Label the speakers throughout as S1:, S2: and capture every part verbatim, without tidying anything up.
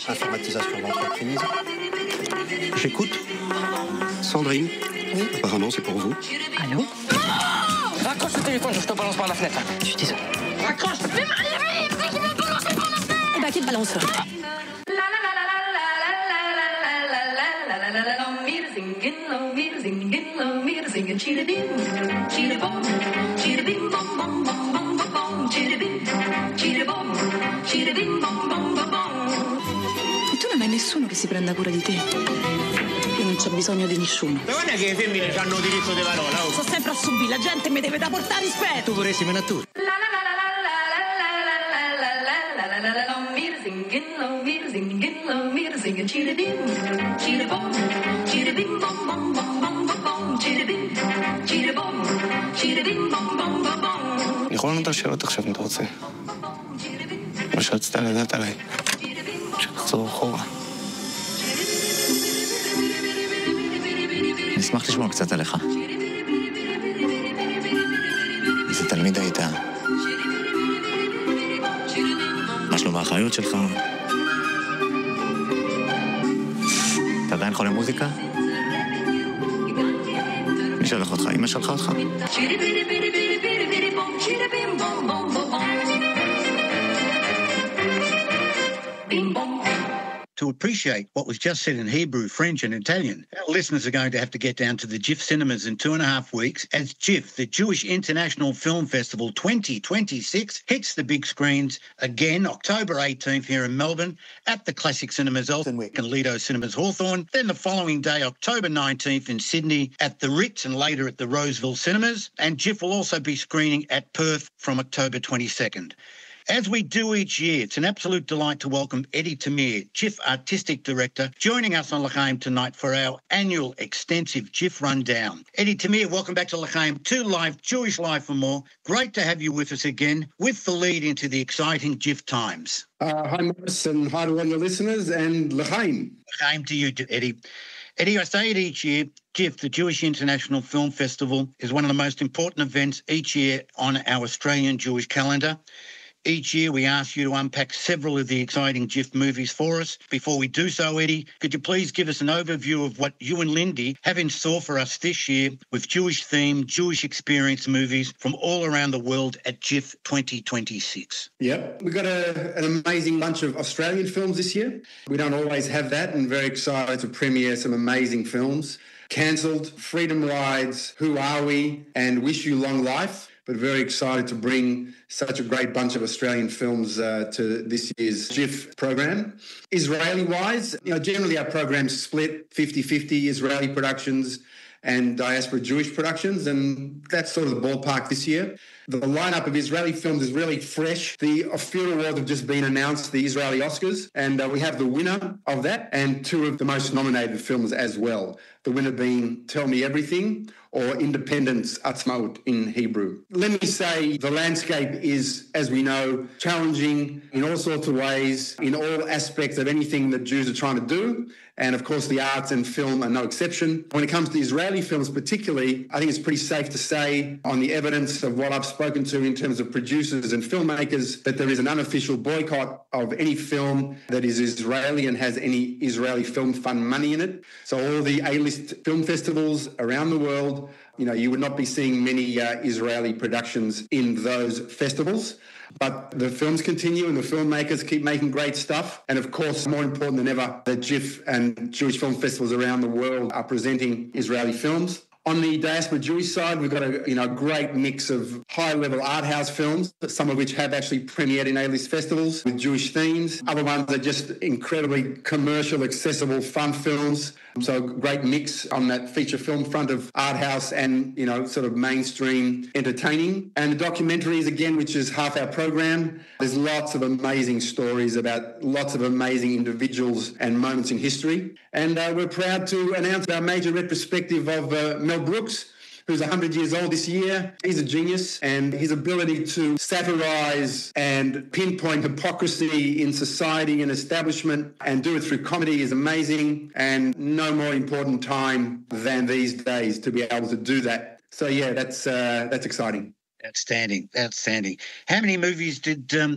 S1: informatisation d'entreprise. J'écoute. Sandrine.
S2: Oui.
S1: Apparemment, c'est pour vous.
S2: Allô?
S3: Raccroche le téléphone, je te balance par la fenêtre.
S2: Je suis désolée.
S3: Raccroche!
S2: Eh ben, qui te balance? E tu non hai mai nessuno che si prenda cura di te. Io non c'ho bisogno di nessuno.
S4: Ma guarda che le femmine hanno diritto di parola. Oh.
S2: Sto sempre a subire, la gente mi deve da portare rispetto.
S4: Tu vorresti meno a tu.
S5: אני יכול לענות על שאלות עכשיו אם אתה רוצה. מה שרצית לדעת עליי. שתחזור אחורה.
S6: אני אשמח לשמוע קצת עליך. איזה תלמיד היית? מה שלום האחריות שלך? אתה עדיין חולה מוזיקה? מי שלח אותך? אמא שלחה אותך?
S7: To appreciate what was just said in Hebrew, French and Italian, our listeners are going to have to get down to the J I F cinemas in two and a half weeks as J I F, the Jewish International Film Festival twenty twenty-six, hits the big screens again October eighteenth here in Melbourne at the Classic Cinemas Elthornwick and Lido Cinemas Hawthorn. Then the following day, October nineteenth in Sydney at the Ritz and later at the Roseville Cinemas. And J I F will also be screening at Perth from October twenty-second. As we do each year, it's an absolute delight to welcome Eddie Tamir, J I F Artistic Director, joining us on L'chaim tonight for our annual extensive J I F rundown. Eddie Tamir, welcome back to L'chaim, to Life, Jewish Life and more. Great to have you with us again with the lead into the exciting J I F times.
S8: Uh, hi, Morris, and hi to all your listeners, and L'chaim.
S7: L'chaim to you, Eddie. Eddie, I say it each year, J I F, the Jewish International Film Festival, is one of the most important events each year on our Australian Jewish calendar. Each year we ask you to unpack several of the exciting J I F movies for us. Before we do so, Eddie, could you please give us an overview of what you and Lindy have in store for us this year with Jewish-themed, Jewish experience movies from all around the world at J I F twenty twenty-six?
S8: Yep. We've got a, an amazing bunch of Australian films this year. We don't always have that, and very excited to premiere some amazing films. Cancelled, Freedom Rides, Who Are We, and Wish You Long Life. But very excited to bring such a great bunch of Australian films uh, to this year's J I F program. Israeli-wise, you know, generally our program's split fifty-fifty Israeli productions and diaspora Jewish productions, and that's sort of the ballpark this year. The lineup of Israeli films is really fresh. The Ophir Awards have just been announced, the Israeli Oscars, and uh, we have the winner of that and two of the most nominated films as well. The winner being Tell Me Everything or Independence, Atzmaut in Hebrew. Let me say the landscape is, as we know, challenging in all sorts of ways, in all aspects of anything that Jews are trying to do. And of course, the arts and film are no exception. When it comes to Israeli films particularly, I think it's pretty safe to say on the evidence of what I've spoken to in terms of producers and filmmakers that there is an unofficial boycott of any film that is Israeli and has any Israeli film fund money in it. So all the A-list film festivals around the world, you know, you would not be seeing many uh, Israeli productions in those festivals. But the films continue and the filmmakers keep making great stuff. And of course, more important than ever, the J I F and Jewish film festivals around the world are presenting Israeli films. On the diaspora Jewish side, we've got a you know great mix of high-level art house films, some of which have actually premiered in A-list festivals with Jewish themes. Other ones are just incredibly commercial, accessible, fun films. So great mix on that feature film front of art house and, you know, sort of mainstream entertaining. And the documentaries, again, which is half our program, there's lots of amazing stories about lots of amazing individuals and moments in history. And uh, we're proud to announce our major retrospective of uh, Mel Brooks, who's one hundred years old this year. He's a genius, and his ability to satirise and pinpoint hypocrisy in society and establishment and do it through comedy is amazing, and no more important time than these days to be able to do that. So, yeah, that's uh, that's exciting.
S7: Outstanding, outstanding. How many movies did um,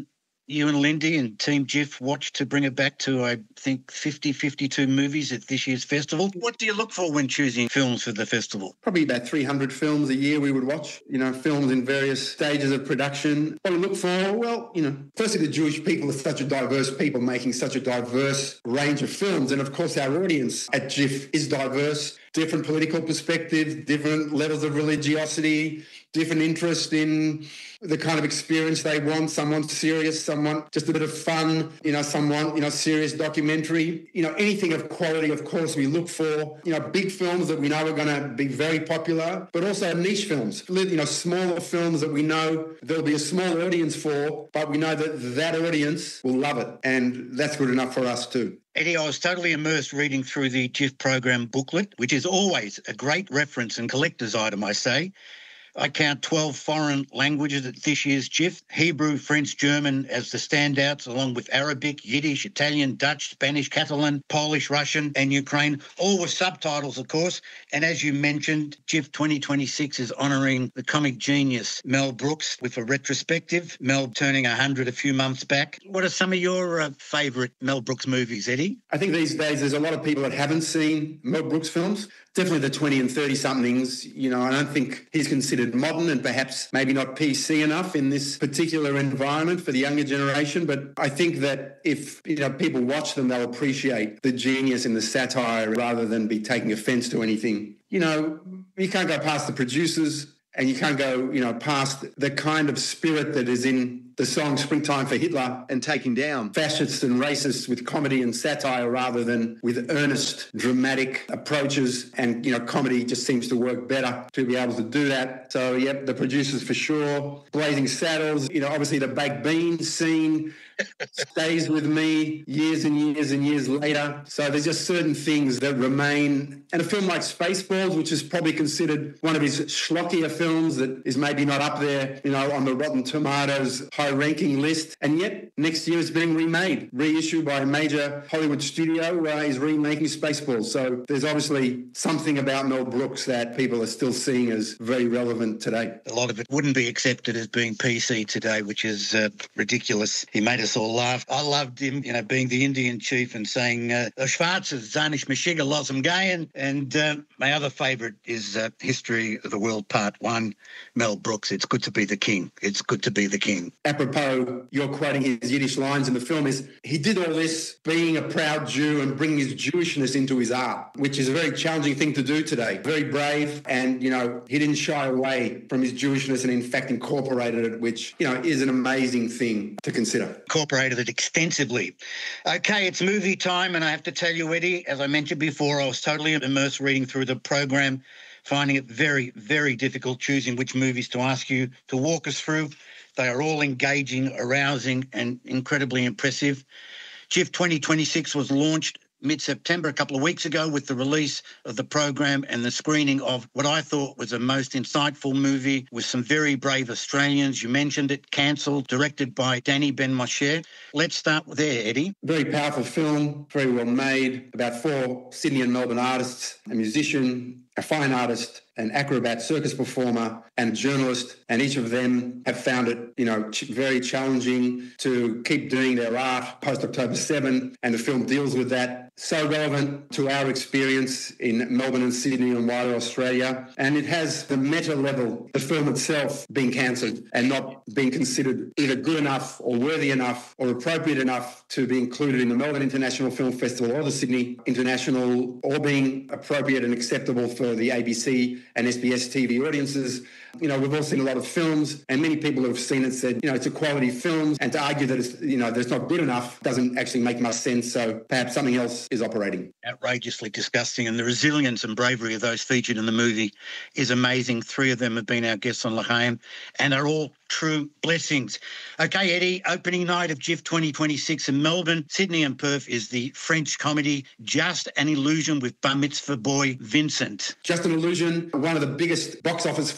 S7: you and Lindy and Team GIF watched to bring it back to, I think, fifty, fifty-two movies at this year's festival. What do you look for when choosing films for the festival?
S8: Probably about three hundred films a year we would watch, you know, films in various stages of production. What we look for, well, you know, firstly, the Jewish people are such a diverse people making such a diverse range of films. And of course, our audience at GIF is diverse, different political perspectives, different levels of religiosity, different interest in the kind of experience they want. Some want serious, some want just a bit of fun, you know, some want, you know, serious documentary. You know, anything of quality, of course, we look for, you know, big films that we know are going to be very popular, but also niche films, you know, smaller films that we know there'll be a small audience for, but we know that that audience will love it. And that's good enough for us too.
S7: Eddie, I was totally immersed reading through the GIF program booklet, which is always a great reference and collector's item, I say. I count twelve foreign languages at this year's GIF, Hebrew, French, German as the standouts, along with Arabic, Yiddish, Italian, Dutch, Spanish, Catalan, Polish, Russian and Ukraine, all with subtitles, of course. And as you mentioned, GIF twenty twenty-six is honouring the comic genius Mel Brooks with a retrospective, Mel turning one hundred a few months back. What are some of your uh, favourite Mel Brooks movies, Eddie?
S8: I think these days there's a lot of people that haven't seen Mel Brooks films. Definitely the twenty and thirty-somethings, you know, I don't think he's considered modern and perhaps maybe not P C enough in this particular environment for the younger generation. But I think that if, you know, people watch them, they'll appreciate the genius in the satire rather than be taking offence to anything. You know, you can't go past the producers and you can't go, you know, past the kind of spirit that is in the song Springtime for Hitler and taking down fascists and racists with comedy and satire rather than with earnest, dramatic approaches. And, you know, comedy just seems to work better to be able to do that. So, yep, the producers for sure. Blazing Saddles, you know, obviously the baked beans scene stays with me years and years and years later. So there's just certain things that remain. And a film like Spaceballs, which is probably considered one of his schlockier films that is maybe not up there, you know, on the Rotten Tomatoes high-ranking list. And yet next year it's being remade, reissued by a major Hollywood studio where he's remaking Spaceballs. So there's obviously something about Mel Brooks that people are still seeing as very relevant today.
S7: A lot of it wouldn't be accepted as being P C today, which is uh, ridiculous. He made us all laugh. I loved him, you know, being the Indian chief and saying, uh, Schwarzes, Zanish Meshiga, Losum Gayan. And uh, my other favourite is uh, History of the World Part One, Mel Brooks. It's good to be the king. It's good to be the king.
S8: Apropos, you're quoting his Yiddish lines in the film, is he did all this being a proud Jew and bringing his Jewishness into his art, which is a very challenging thing to do today. Very brave, and, you know, he didn't shy away from his Jewishness and in fact incorporated it, which, you know, is an amazing thing to consider.
S7: Incorporated it extensively. Okay, it's movie time, and I have to tell you, Eddie, as I mentioned before, I was totally immersed reading through the program, finding it very, very difficult choosing which movies to ask you to walk us through. They are all engaging, arousing, and incredibly impressive. GIF twenty twenty-six was launched mid-September, a couple of weeks ago, with the release of the program and the screening of what I thought was a most insightful movie with some very brave Australians. You mentioned it, Cancelled, directed by Danny Ben Moshe. Let's start there, Eddie.
S8: Very powerful film, very well made, about four Sydney and Melbourne artists, a musician, a fine artist, an acrobat, circus performer, and a journalist, and each of them have found it, you know, ch- very challenging to keep doing their art post-October seventh, and the film deals with that. So relevant to our experience in Melbourne and Sydney and wider Australia, and it has the meta level, the film itself being cancelled and not being considered either good enough or worthy enough or appropriate enough to be included in the Melbourne International Film Festival or the Sydney International, or being appropriate and acceptable for the A B C and S B S T V audiences. You know, we've all seen a lot of films, and many people who have seen it said, you know, it's a quality film, and to argue that it's, you know, that's not good enough doesn't actually make much sense. So perhaps something else is operating.
S7: Outrageously disgusting, and the resilience and bravery of those featured in the movie is amazing. Three of them have been our guests on L'Chaim and are all true blessings. Okay, Eddie, opening night of GIF twenty twenty-six in Melbourne, Sydney and Perth is the French comedy Just an Illusion with Bar Mitzvah boy Vincent.
S8: Just an Illusion, one of the biggest box office films in France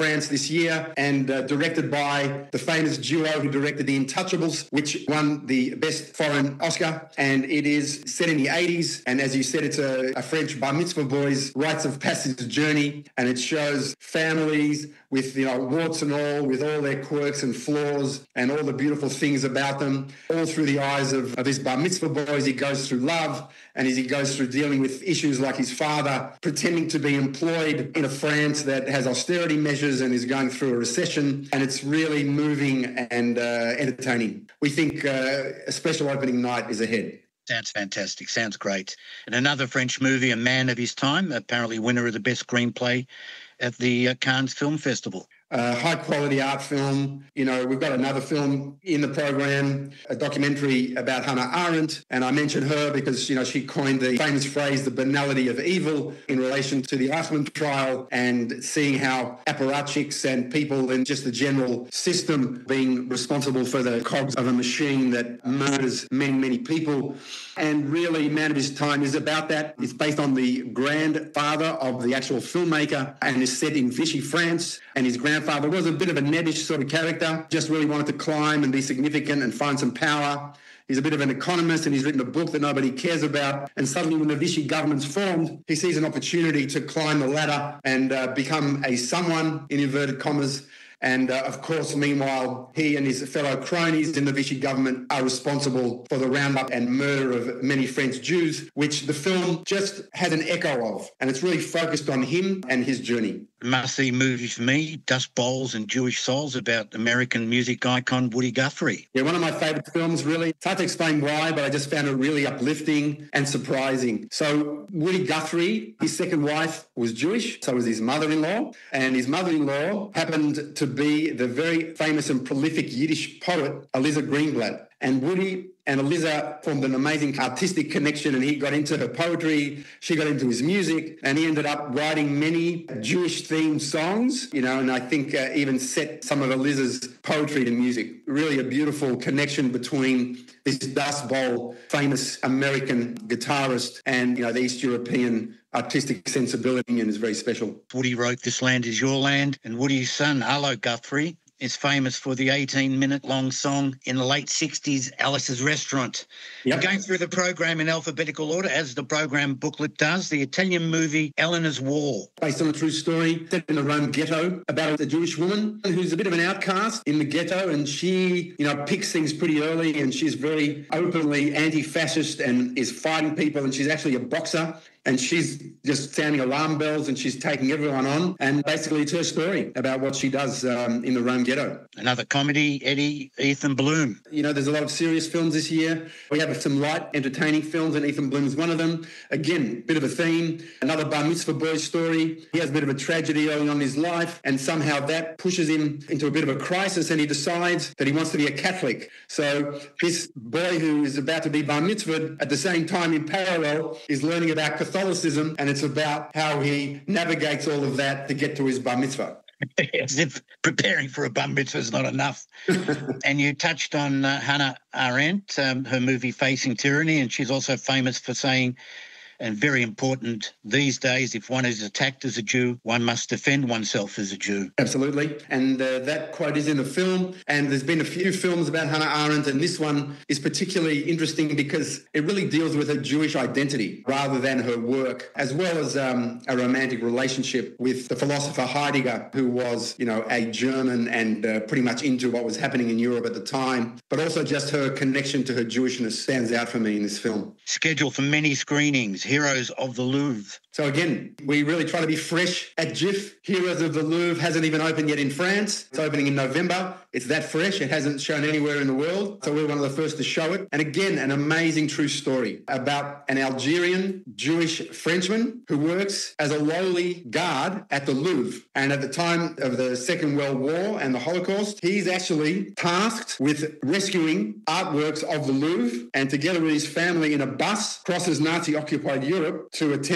S8: France this year, and uh, directed by the famous duo who directed The Untouchables, which won the Best Foreign Oscar. And it is set in the eighties, and as you said, it's a, a French bar mitzvah boy's rites of passage journey, and it shows families with, you know, warts and all, with all their quirks and flaws and all the beautiful things about them, all through the eyes of, of this bar mitzvah boy as he goes through love and as he goes through dealing with issues like his father pretending to be employed in a France that has austerity measures and is going through a recession. And it's really moving and uh, entertaining. We think uh, a special opening night is ahead.
S7: Sounds fantastic. Sounds great. And another French movie, a man of his time, apparently winner of the best screenplay at the uh, Cannes Film Festival.
S8: Uh, high-quality art film. You know, we've got another film in the program, a documentary about Hannah Arendt, and I mention her because, you know, she coined the famous phrase, the banality of evil, in relation to the Eichmann trial and seeing how apparatchiks and people in just the general system being responsible for the cogs of a machine that murders many, many people. And really, Man of His Time is about that. It's based on the grandfather of the actual filmmaker and is set in Vichy, France, and his grandfather Father was a bit of a nebbish sort of character, just really wanted to climb and be significant and find some power. He's a bit of an economist and he's written a book that nobody cares about. And suddenly when the Vichy government's formed, he sees an opportunity to climb the ladder and uh, become a someone, in inverted commas. And, uh, of course, meanwhile, he and his fellow cronies in the Vichy government are responsible for the roundup and murder of many French Jews, which the film just has an echo of. And it's really focused on him and his journey.
S7: Must-see movie for me, Dust Bowls and Jewish Souls, about American music icon Woody Guthrie.
S8: Yeah, one of my favourite films, really. It's hard to explain why, but I just found it really uplifting and surprising. So Woody Guthrie, his second wife was Jewish, so was his mother-in-law. And his mother-in-law happened to be the very famous and prolific Yiddish poet, Eliza Greenblatt. And Woody and Eliza formed an amazing artistic connection, and he got into her poetry, she got into his music, and he ended up writing many Jewish-themed songs, you know, and I think uh, even set some of Eliza's poetry to music. Really a beautiful connection between this Dust Bowl, famous American guitarist, and, you know, the East European artistic sensibility, and is very special.
S7: Woody wrote This Land Is Your Land, and Woody's son, Arlo Guthrie, is famous for the eighteen-minute long song in the late sixties, Alice's Restaurant. Yep. Going through the program in alphabetical order, as the program booklet does, the Italian movie Eleanor's War.
S8: Based on a true story set in the Rome ghetto about a Jewish woman who's a bit of an outcast in the ghetto, and she, you know, picks things pretty early, and she's very openly anti-fascist and is fighting people, and she's actually a boxer. And she's just sounding alarm bells and she's taking everyone on. And basically it's her story about what she does um, in the Rome ghetto.
S7: Another comedy, Eddie, Ethan Bloom.
S8: You know, there's a lot of serious films this year. We have some light, entertaining films, and Ethan Bloom's one of them. Again, bit of a theme. Another bar mitzvah boy story. He has a bit of a tragedy early on in his life, and somehow that pushes him into a bit of a crisis, and he decides that he wants to be a Catholic. So this boy who is about to be bar mitzvahed, at the same time in parallel, is learning about Catholicism, and it's about how he navigates all of that to get to his bar mitzvah.
S7: As if preparing for a bar mitzvah is not enough. And you touched on uh, Hannah Arendt, um, her movie Facing Tyranny, and she's also famous for saying, and very important these days, if one is attacked as a Jew, one must defend oneself as a Jew.
S8: Absolutely. And uh, that quote is in the film. And there's been a few films about Hannah Arendt, and this one is particularly interesting because it really deals with her Jewish identity rather than her work, as well as um, a romantic relationship with the philosopher Heidegger, who was, you know, a German and uh, pretty much into what was happening in Europe at the time. But also just her connection to her Jewishness stands out for me in this film.
S7: Scheduled for many screenings. Heroes of the Louvre.
S8: So again, we really try to be fresh at GIF. Heroes of the Louvre hasn't even opened yet in France. It's opening in November. It's that fresh. It hasn't shown anywhere in the world. So we're one of the first to show it. And again, an amazing true story about an Algerian Jewish Frenchman who works as a lowly guard at the Louvre. And at the time of the Second World War and the Holocaust, he's actually tasked with rescuing artworks of the Louvre, and together with his family in a bus crosses Nazi-occupied Europe to attempt to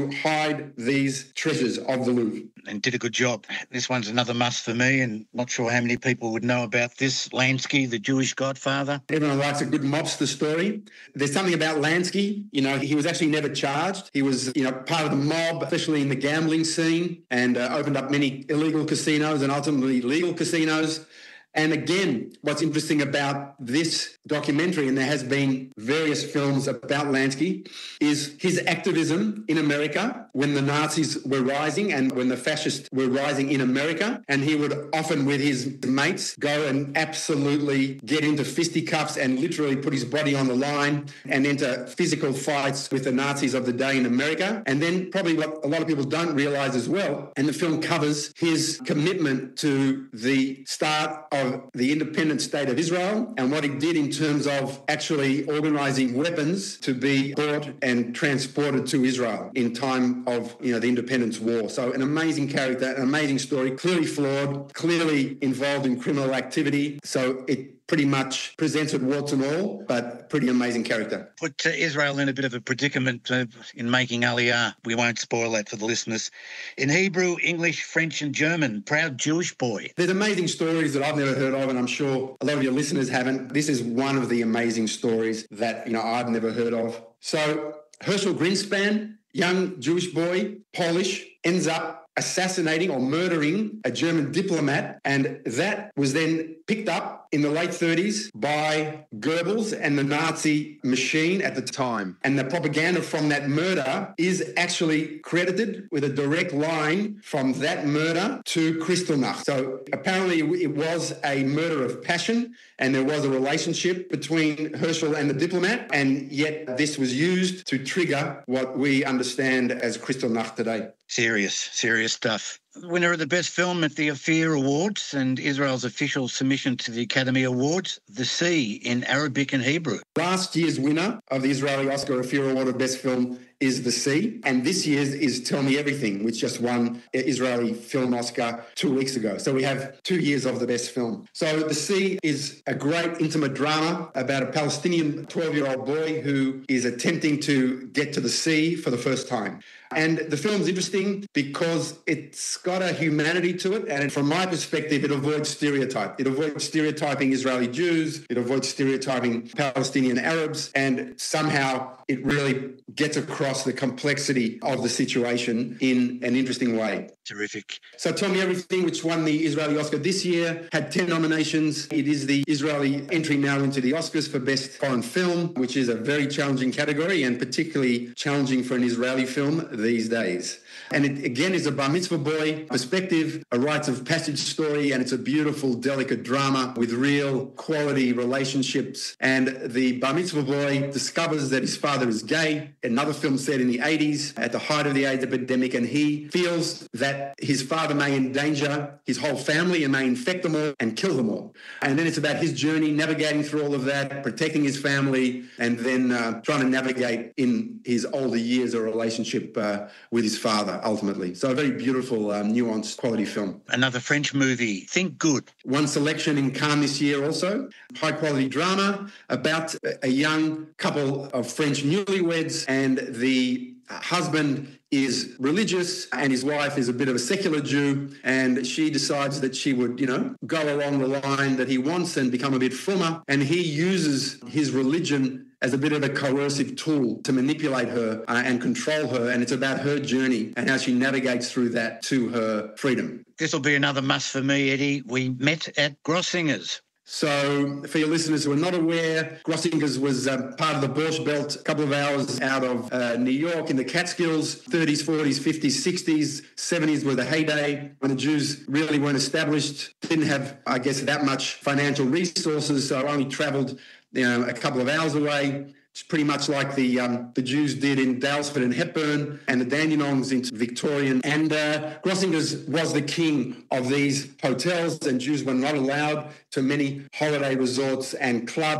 S8: to hide these treasures of the Louvre.
S7: And did a good job. This one's another must for me, and not sure how many people would know about this. Lansky, the Jewish godfather.
S8: Everyone likes a good mobster story. There's something about Lansky. You know, he was actually never charged. He was, you know, part of the mob, especially in the gambling scene, and uh, opened up many illegal casinos and ultimately legal casinos. And again, what's interesting about this documentary, and there has been various films about Lansky, is his activism in America when the Nazis were rising and when the fascists were rising in America. And he would often, with his mates, go and absolutely get into fisticuffs and literally put his body on the line and enter physical fights with the Nazis of the day in America. And then probably what a lot of people don't realise as well, and the film covers his commitment to the start of Of the independent state of Israel and what he did in terms of actually organising weapons to be brought and transported to Israel in time of, you know, the Independence War. So an amazing character, an amazing story, clearly flawed, clearly involved in criminal activity. So it pretty much presents it warts and all, but pretty amazing character.
S7: Put uh, Israel in a bit of a predicament uh, in making Aliyah. We won't spoil that for the listeners. In Hebrew, English, French and German, proud Jewish boy.
S8: There's amazing stories that I've never heard of, and I'm sure a lot of your listeners haven't. This is one of the amazing stories that, you know, I've never heard of. So Herschel Greenspan, young Jewish boy, Polish, ends up assassinating or murdering a German diplomat, and that was then picked up in the late thirties by Goebbels and the Nazi machine at the time. And the propaganda from that murder is actually credited with a direct line from that murder to Kristallnacht. So apparently it was a murder of passion, and there was a relationship between Herschel and the diplomat, and yet this was used to trigger what we understand as Kristallnacht today.
S7: Serious, serious stuff. Winner of the Best Film at the Ophir Awards and Israel's official submission to the Academy Awards, The Sea in Arabic and Hebrew.
S8: Last year's winner of the Israeli Oscar Ophir Award of Best Film is The Sea, and this year's is Tell Me Everything, which just won Israeli Film Oscar two weeks ago. So we have two years of the best film. So The Sea is a great intimate drama about a Palestinian twelve-year-old boy who is attempting to get to the sea for the first time. And the film's interesting because it's got a humanity to it, and from my perspective, it avoids stereotype. It avoids stereotyping Israeli Jews, it avoids stereotyping Palestinian Arabs, and somehow it really gets across the complexity of the situation in an interesting way.
S7: Terrific.
S8: So Tell Me Everything, which won the Israeli Oscar this year, had ten nominations. It is the Israeli entry now into the Oscars for Best Foreign Film, which is a very challenging category and particularly challenging for an Israeli film these days. And it, again, is a bar mitzvah boy perspective, a rites of passage story, and it's a beautiful, delicate drama with real quality relationships. And the bar mitzvah boy discovers that his father is gay. Another film set in the eighties at the height of the AIDS epidemic, and he feels that his father may endanger his whole family and may infect them all and kill them all. And then it's about his journey, navigating through all of that, protecting his family, and then uh, trying to navigate in his older years a relationship uh, with his father, ultimately. So a very beautiful, um, nuanced, quality film.
S7: Another French movie, Think Good.
S8: One selection in Cannes this year also. High-quality drama about a young couple of French newlyweds, and the husband is religious and his wife is a bit of a secular Jew, and she decides that she would, you know, go along the line that he wants and become a bit frummer, and he uses his religion as a bit of a coercive tool to manipulate her uh, and control her, and it's about her journey and how she navigates through that to her freedom.
S7: This will be another must for me, Eddie. We met at Grossinger's.
S8: So for your listeners who are not aware, Grossinger's was uh, part of the Borscht Belt, a couple of hours out of uh, New York in the Catskills, thirties, forties, fifties, sixties, seventies were the heyday when the Jews really weren't established, didn't have, I guess, that much financial resources, so only travelled, you know, a couple of hours away. It's pretty much like the um, the Jews did in Daylesford and Hepburn, and the Dandenongs into Victorian. And uh, Grossinger's was the king of these hotels, and Jews were not allowed to many holiday resorts and clubs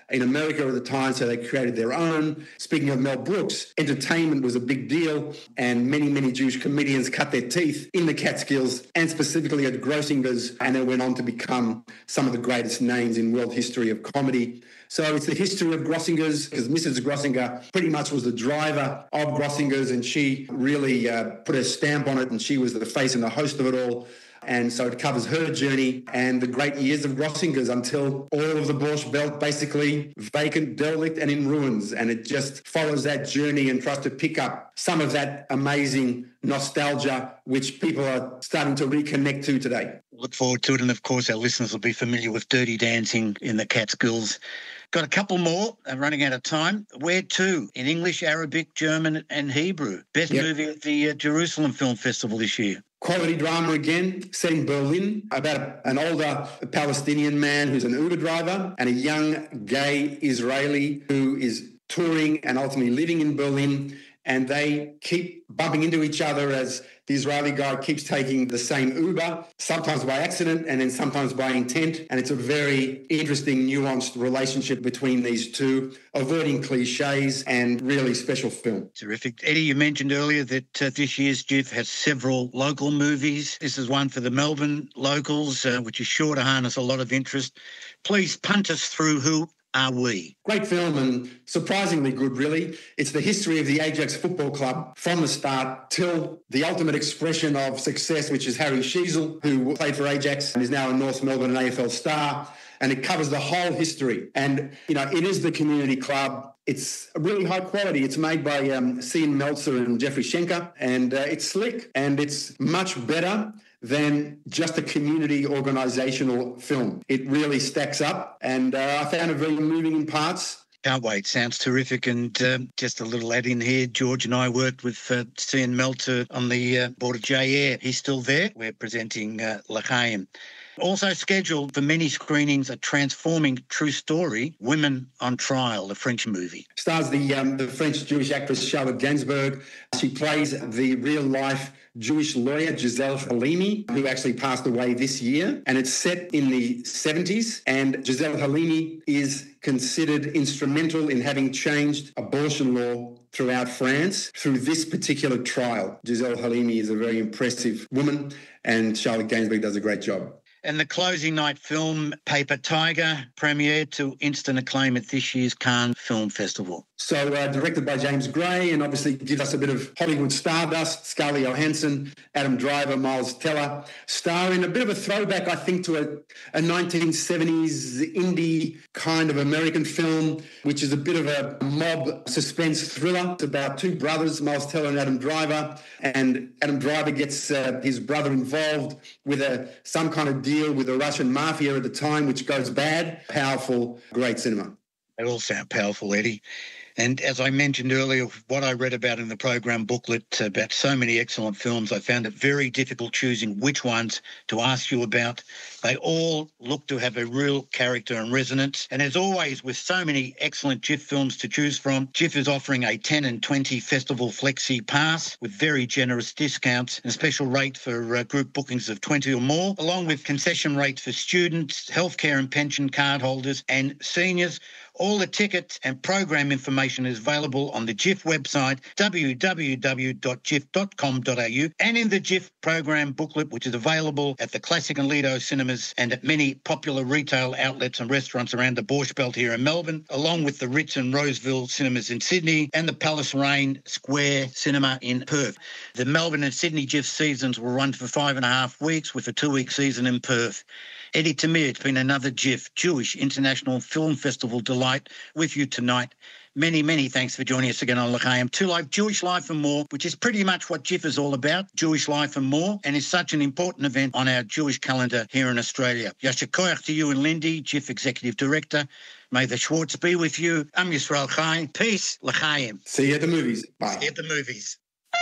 S8: in America at the time, so they created their own. Speaking of Mel Brooks, entertainment was a big deal, and many, many Jewish comedians cut their teeth in the Catskills and specifically at Grossinger's, and they went on to become some of the greatest names in world history of comedy. So it's the history of Grossinger's, because Missus Grossinger pretty much was the driver of Grossinger's, and she really uh, put her stamp on it, and she was the face and the host of it all. And so it covers her journey and the great years of Grossinger's until all of the Borscht Belt basically vacant, derelict and in ruins. And it just follows that journey and tries to pick up some of that amazing nostalgia which people are starting to reconnect to today.
S7: Look forward to it. And of course, our listeners will be familiar with Dirty Dancing in the Catskills. Got a couple more. I'm running out of time. Where to? In English, Arabic, German and Hebrew. Best yep. movie at the uh, Jerusalem Film Festival this year.
S8: Quality drama again, set in Berlin, about an older Palestinian man who's an Uber driver and a young gay Israeli who is touring and ultimately living in Berlin. And they keep bumping into each other as the Israeli guy keeps taking the same Uber, sometimes by accident and then sometimes by intent. And it's a very interesting, nuanced relationship between these two, avoiding cliches and really special film.
S7: Terrific. Eddie, you mentioned earlier that uh, this year's GIF has several local movies. This is one for the Melbourne locals, uh, which is sure to harness a lot of interest. Please punt us through Who Are We?
S8: Great film and surprisingly good, really. It's the history of the Ajax Football Club from the start till the ultimate expression of success, which is Harry Sheezel, who played for Ajax and is now a North Melbourne and A F L star. And it covers the whole history. And, you know, it is the community club. It's really high quality. It's made by um, Cian Meltzer and Jeffrey Schenker. And uh, it's slick and it's much better than just a community organisational film. It really stacks up, and uh, I found it very moving in parts.
S7: Can't wait. Sounds terrific. And um, just a little add in here, George and I worked with uh, Cian Meltzer on the uh, board of J Air. He's still there. We're presenting uh, L'Chaim. Also scheduled for many screenings, a transforming true story, Women on Trial, the French movie.
S8: Stars the um, the French Jewish actress Charlotte Gainsbourg. She plays the real-life Jewish lawyer Giselle Halimi, who actually passed away this year. And it's set in the seventies. And Giselle Halimi is considered instrumental in having changed abortion law throughout France through this particular trial. Giselle Halimi is a very impressive woman, and Charlotte Gainsbourg does a great job.
S7: And the closing night film, Paper Tiger, premiered to instant acclaim at this year's Cannes Film Festival.
S8: So uh, directed by James Gray, and obviously gives us a bit of Hollywood stardust, Scarlett Johansson, Adam Driver, Miles Teller, starring a bit of a throwback, I think, to a, a nineteen seventies indie kind of American film, which is a bit of a mob suspense thriller. It's about two brothers, Miles Teller and Adam Driver, and Adam Driver gets uh, his brother involved with a some kind of deal with the Russian mafia at the time, which goes bad. Powerful, great cinema.
S7: They all sound powerful, Eddie. And as I mentioned earlier, what I read about in the program booklet about so many excellent films, I found it very difficult choosing which ones to ask you about. They all look to have a real character and resonance. And as always, with so many excellent GIF films to choose from, GIF is offering a ten and twenty festival flexi pass with very generous discounts and a special rate for uh, group bookings of twenty or more, along with concession rates for students, healthcare and pension card holders and seniors. All the ticket and program information is available on the GIF website, w w w dot gif dot com dot a u, and in the GIF program booklet, which is available at the Classic and Lido cinemas and at many popular retail outlets and restaurants around the Borscht Belt here in Melbourne, along with the Ritz and Roseville cinemas in Sydney and the Palace Rain Square cinema in Perth. The Melbourne and Sydney GIF seasons will run for five and a half weeks with a two-week season in Perth. Eddie Tamir, it's been another GIF, Jewish International Film Festival delight with you tonight. Many, many thanks for joining us again on L'Chaim. To Life, Jewish Life and More, which is pretty much what GIF is all about, Jewish Life and More, and is such an important event on our Jewish calendar here in Australia. Yasher koach to you and Lindy, GIF Executive Director. May the Schwartz be with you. I'm Yisrael Chai. Peace, L'Chaim.
S8: See you at the movies. Bye.
S7: See you at the movies.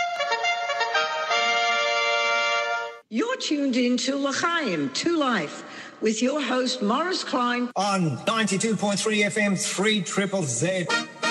S9: You're tuned in to L'Chaim, To Life, with your host, Morris Klein.
S10: On ninety-two point three F M, three triple Z.